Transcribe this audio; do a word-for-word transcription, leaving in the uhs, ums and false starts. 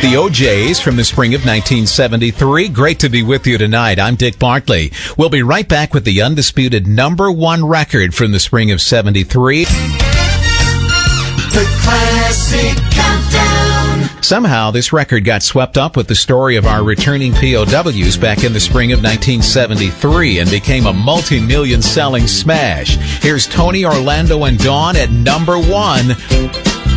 the O Jays from the spring of nineteen seventy-three. Great to be with you tonight. I'm Dick Bartley. We'll be right back with the undisputed number one record from the spring of seventy-three. The Classic Countdown. Somehow, this record got swept up with the story of our returning P O Ws back in the spring of nineteen seventy-three and became a multi-million selling smash. Here's Tony, Orlando, and Dawn at number one.